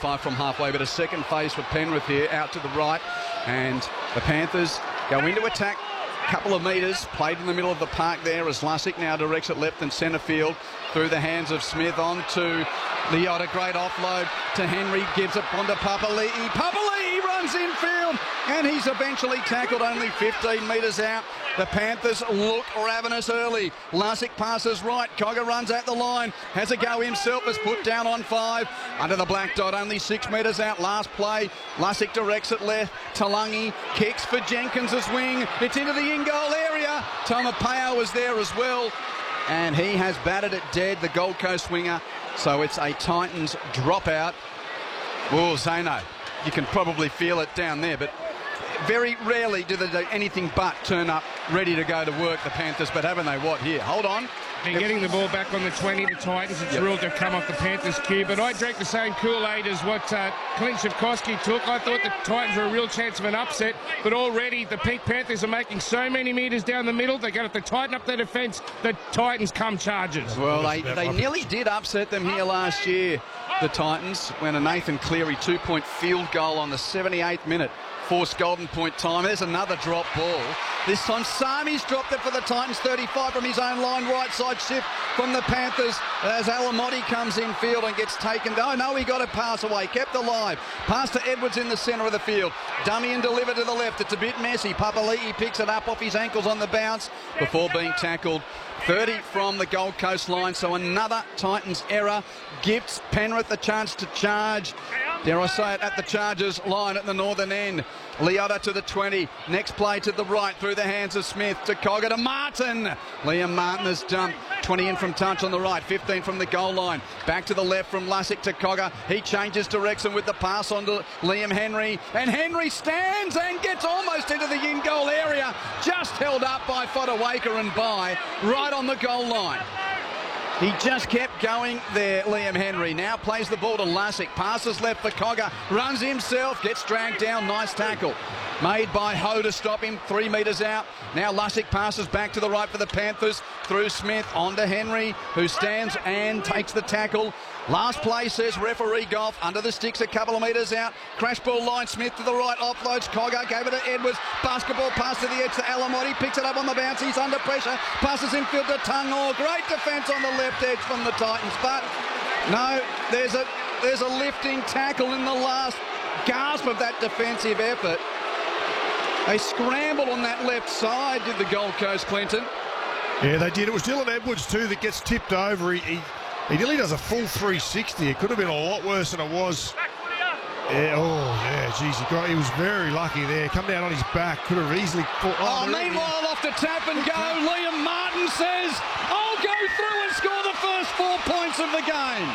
35 from halfway, but a second phase for Penrith here, out to the right, and the Panthers go into attack. Couple of metres played in the middle of the park there as Lussick now directs it left and centre field through the hands of Smith on to Leota. Great offload to Henry, gives it on to Papali'i. Papali'i runs infield and he's eventually tackled only 15 metres out. The Panthers look ravenous early. Lussick passes right. Cogger runs at the line. Has a go himself. Is put down on 5. Under the black dot, only 6 metres out. Last play. Lussick directs it left. Talangi kicks for Jenkins' wing. It's into the in-goal area. Tomapeo was there as well. And he has batted it dead, the Gold Coast winger. So it's a Titans dropout. Oh, Zano, you can probably feel it down there, but very rarely do they do anything but turn up ready to go to work, the Panthers, but haven't they what here? Hold on. They're getting the ball back on the 20, the Titans. It's ruled to come off the Panthers' cue, but I drank the same Kool-Aid as what Clint Schifkowski took. I thought the Titans were a real chance of an upset, but already the Pink Panthers are making so many metres down the middle. They're going to have to tighten up their defence. The Titans come Chargers. Well, they nearly did upset them here last year, the Titans, when a Nathan Cleary 2-point field goal on the 78th minute forced Golden Point time. There's another drop ball. This time Sami's dropped it for the Titans, 35 from his own line, right side shift from the Panthers as Alamotti comes in field and gets taken. Oh no, he got a pass away, kept alive. Pass to Edwards in the centre of the field. Dummy and delivered to the left. It's a bit messy. Papali'i picks it up off his ankles on the bounce before being tackled. 30 from the Gold Coast line, so another Titans error gives Penrith a chance to charge. Dare I say it, at the Chargers line at the northern end. Leota to the 20. Next play to the right through the hands of Smith to Cogger to Martin. Liam Martin has jumped. 20 in from touch on the right, 15 from the goal line. Back to the left from Lussick to Cogger. He changes direction with the pass on to Liam Henry. And Henry stands and gets almost into the in-goal area. Just held up by Fodawaker and by right on the goal line. He just kept going there, Liam Henry. Now plays the ball to Lussick. Passes left for Cogger. Runs himself. Gets dragged down. Nice tackle made by Ho to stop him 3 metres out. Now Lussick passes back to the right for the Panthers. Through Smith on to Henry, who stands and takes the tackle. Last play, says referee Golf. Under the sticks a couple of metres out. Crash ball line. Smith to the right. Offloads. Cogger gave it to Edwards. Basketball pass to the edge to Alamotti. Picks it up on the bounce. He's under pressure. Passes infield to Tungor. Great defence on the left edge from the Titans. But no, there's a lifting tackle in the last gasp of that defensive effort. They scrambled on that left side, did the Gold Coast, Clinton. Yeah, they did. It was Dylan Edwards too that gets tipped over. He nearly does a full 360. It could have been a lot worse than it was. Yeah, oh, yeah, geez, he was very lucky there. Come down on his back, could have easily fought. Meanwhile, off to tap and go. Liam Martin says, I'll go through and score the first 4 points of the game.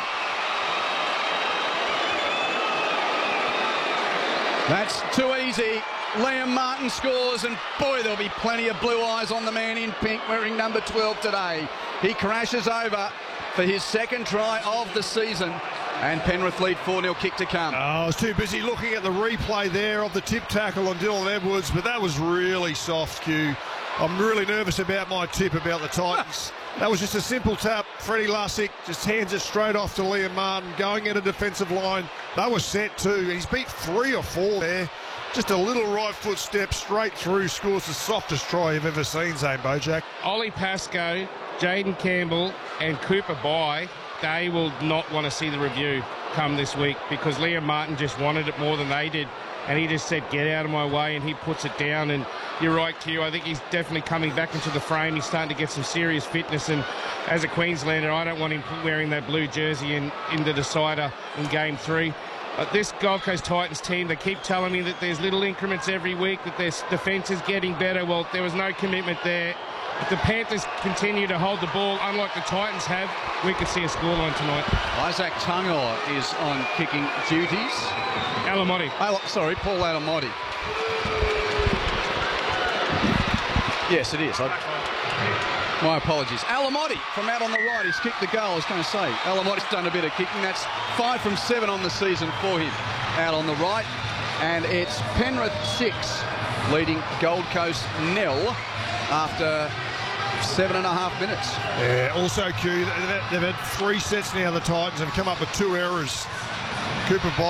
That's too easy. Liam Martin scores, and boy, there'll be plenty of blue eyes on the man in pink wearing number 12 today. He crashes over for his second try of the season, and Penrith lead 4-0, kick to come. Oh, I was too busy looking at the replay there of the tip tackle on Dylan Edwards, but that was really soft, Q. I'm really nervous about my tip about the Titans. That was just a simple tap. Freddie Lussick just hands it straight off to Liam Martin, going at a defensive line. They were set too, and he's beat 3 or 4 there. Just a little right foot step straight through, scores the softest try you've ever seen, Zane Bojack. Ollie Pascoe, Jaden Campbell and Cooper Bye, they will not want to see the review come this week because Liam Martin just wanted it more than they did. And he just said, get out of my way, and he puts it down. And you're right, Q. I think he's definitely coming back into the frame. He's starting to get some serious fitness. And as a Queenslander, I don't want him wearing that blue jersey in the decider in Game 3. But this Gold Coast Titans team, they keep telling me that there's little increments every week, that their defence is getting better. Well, there was no commitment there. If the Panthers continue to hold the ball, unlike the Titans have, we could see a scoreline tonight. Isaac Tungor is on kicking duties. Alamotti. Sorry, Paul Alamotti. Yes, it is. My apologies. Alamotti from out on the right. He's kicked the goal, I was going to say. Alamotti's done a bit of kicking. That's 5 from 7 on the season for him out on the right. And it's Penrith 6 leading Gold Coast 0 after 7.5 minutes. Yeah, also, Q, they've had 3 sets now, the Titans have come up with 2 errors. Cooper